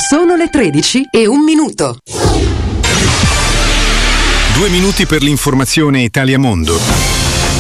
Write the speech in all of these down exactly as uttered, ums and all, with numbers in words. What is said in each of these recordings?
Sono le tredici e un minuto. Due minuti per l'informazione Italia Mondo.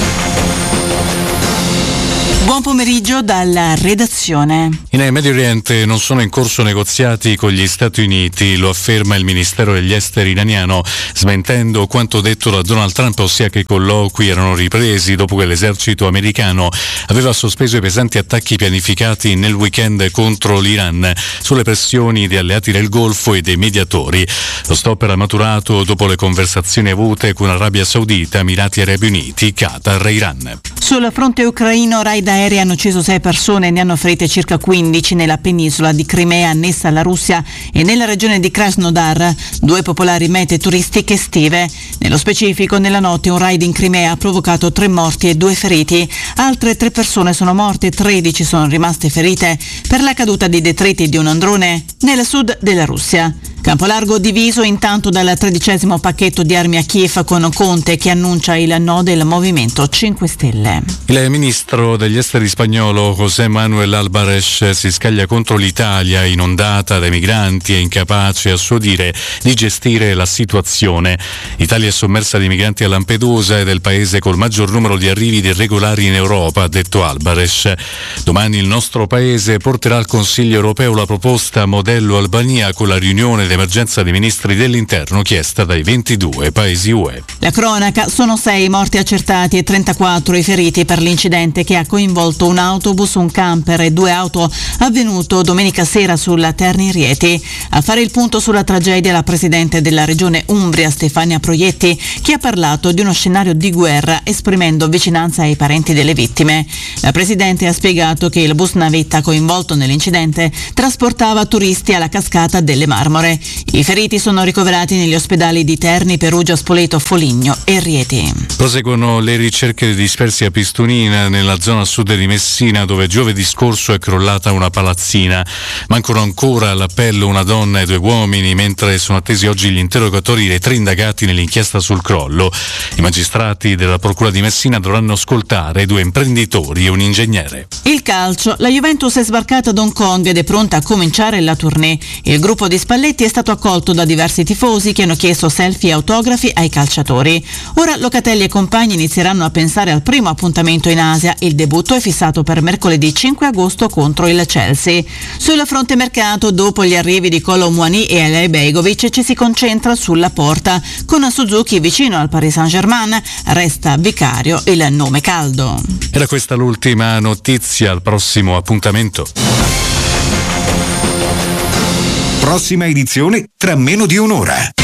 Buon pomeriggio dalla redazione. In Medio Oriente non sono in corso negoziati con gli Stati Uniti, lo afferma il Ministero degli Esteri iraniano, smentendo quanto detto da Donald Trump, ossia che i colloqui erano ripresi dopo che l'esercito americano aveva sospeso i pesanti attacchi pianificati nel weekend contro l'Iran sulle pressioni di alleati del Golfo e dei mediatori. Lo stop era maturato dopo le conversazioni avute con Arabia Saudita, Emirati Arabi Uniti, Qatar e Iran. Sul fronte ucraino, raid aerei hanno ucciso sei persone e ne hanno ferite circa quindici nella penisola di Crimea annessa alla Russia e nella regione di Krasnodar, due popolari mete turistiche estive. Nello specifico, nella notte un raid in Crimea ha provocato tre morti e due feriti. Altre tre persone sono morte e tredici sono rimaste ferite per la caduta di detriti di un drone nel sud della Russia. Campo largo diviso intanto dal tredicesimo pacchetto di armi a Kiev, con Conte che annuncia il no del Movimento cinque Stelle. Il ministro degli esteri spagnolo José Manuel Álvarez si scaglia contro l'Italia, inondata dai migranti e incapace, a suo dire, di gestire la situazione. L'Italia è sommersa di migranti a Lampedusa ed è il paese col maggior numero di arrivi irregolari in Europa, ha detto Álvarez. Domani il nostro paese porterà al Consiglio europeo la proposta modello Albania, con la riunione d'emergenza dei ministri dell'interno chiesta dai ventidue paesi U E. La cronaca: sono sei morti accertati e trentaquattro i feriti per l'incidente che ha coinvolto un autobus, un camper e due auto, avvenuto domenica sera sulla Terni Rieti. A fare il punto sulla tragedia la presidente della regione Umbria, Stefania Proietti, che ha parlato di uno scenario di guerra, esprimendo vicinanza ai parenti delle vittime. La presidente ha spiegato che il bus navetta coinvolto nell'incidente trasportava turisti alla cascata delle Marmore. I feriti sono ricoverati negli ospedali di Terni, Perugia, Spoleto, Foligno e Rieti. Proseguono le ricerche dei dispersi a Pistunina, nella zona sud di Messina, dove giovedì scorso è crollata una palazzina. Mancano ancora all'appello una donna e due uomini, mentre sono attesi oggi gli interrogatori dei tre indagati nell'inchiesta sul crollo. I magistrati della Procura di Messina dovranno ascoltare due imprenditori e un ingegnere. Il calcio: la Juventus è sbarcata ad Hong Kong ed è pronta a cominciare la tournée. Il gruppo di Spalletti è stato accolto da diversi tifosi che hanno chiesto selfie e autografi ai calciatori. Ora Locatelli e compagni inizieranno a pensare al primo appuntamento in Asia. Il debutto è fissato per mercoledì cinque agosto contro il Chelsea. Sul fronte mercato, dopo gli arrivi di Kolo Muani e Alei Begovic, ci si concentra sulla porta. Con Suzuki vicino al Paris Saint-Germain, resta Vicario il nome caldo. Era questa l'ultima notizia, al prossimo appuntamento. Prossima edizione tra meno di un'ora.